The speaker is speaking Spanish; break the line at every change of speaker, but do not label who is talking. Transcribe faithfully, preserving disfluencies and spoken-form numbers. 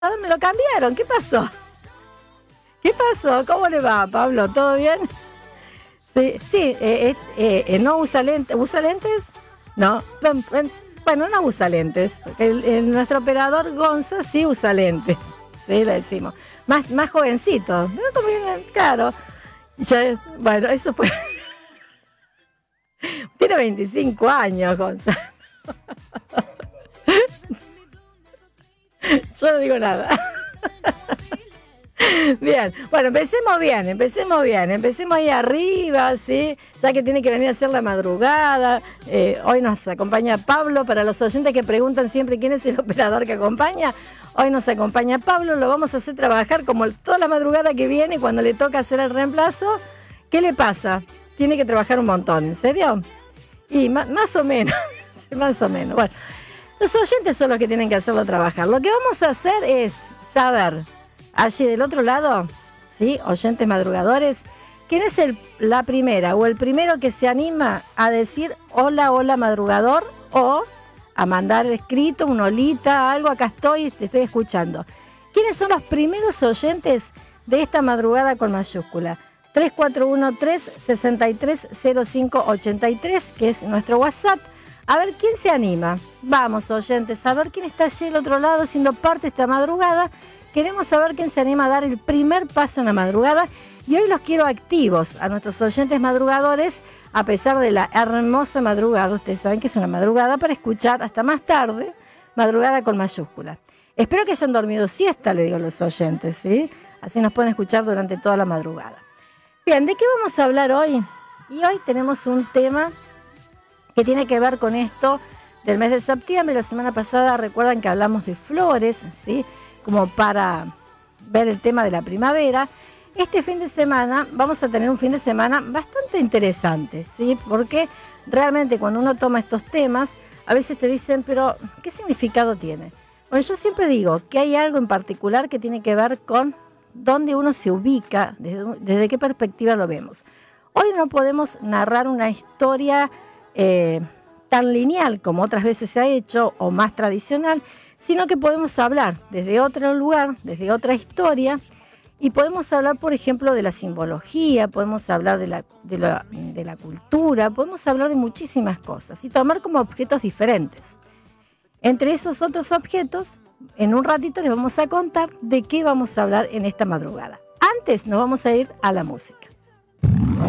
me lo cambiaron. ¿Qué pasó? ¿Qué pasó? ¿Cómo le va, Pablo? ¿Todo bien? Sí, sí, eh, eh, eh, no usa lentes. ¿Usa lentes? No. Bueno, no usa lentes. El, el, nuestro operador Gonza sí usa lentes. Sí, le decimos. Más, más jovencito. Claro. Ya, bueno, eso fue. Tiene veinticinco años, Gonza. Yo no digo nada. Bien, bueno, empecemos bien, empecemos bien, empecemos ahí arriba, ¿sí? Ya que tiene que venir a hacer la madrugada. Eh, hoy nos acompaña Pablo, para los oyentes que preguntan siempre quién es el operador que acompaña. Hoy nos acompaña Pablo, lo vamos a hacer trabajar como toda la madrugada que viene, cuando le toca hacer el reemplazo. ¿Qué le pasa? Tiene que trabajar un montón, ¿en serio? Y más, más o menos, más o menos. Bueno, los oyentes son los que tienen que hacerlo trabajar. Lo que vamos a hacer es saber, allí del otro lado, ¿sí? Oyentes madrugadores, ¿quién es el, la primera o el primero que se anima a decir hola, hola madrugador, o a mandar escrito, una olita, algo? Acá estoy, te estoy escuchando. ¿Quiénes son los primeros oyentes de esta madrugada con mayúscula? tres cuatro uno tres, seis tres cero cinco ocho tres, que es nuestro WhatsApp. A ver quién se anima. Vamos, oyentes, a ver quién está allí al otro lado siendo parte de esta madrugada. Queremos saber quién se anima a dar el primer paso en la madrugada. Y hoy los quiero activos a nuestros oyentes madrugadores, a pesar de la hermosa madrugada. Ustedes saben que es una madrugada para escuchar hasta más tarde, madrugada con mayúscula. Espero que hayan dormido siesta, le digo a los oyentes, ¿sí? Así nos pueden escuchar durante toda la madrugada. Bien, ¿de qué vamos a hablar hoy? Y hoy tenemos un tema que tiene que ver con esto del mes de septiembre. La semana pasada recuerdan que hablamos de flores, ¿sí? Como para ver el tema de la primavera. Este fin de semana vamos a tener un fin de semana bastante interesante, ¿sí? Porque realmente cuando uno toma estos temas, a veces te dicen, pero ¿qué significado tiene? Bueno, yo siempre digo que hay algo en particular que tiene que ver con dónde uno se ubica, desde, desde qué perspectiva lo vemos. Hoy no podemos narrar una historia eh, tan lineal como otras veces se ha hecho, o más tradicional, sino que podemos hablar desde otro lugar, desde otra historia, y podemos hablar, por ejemplo, de la simbología, podemos hablar de la, de la, de la cultura, podemos hablar de muchísimas cosas y tomar como objetos diferentes. Entre esos otros objetos, en un ratito les vamos a contar de qué vamos a hablar en esta madrugada. Antes nos vamos a ir a la música.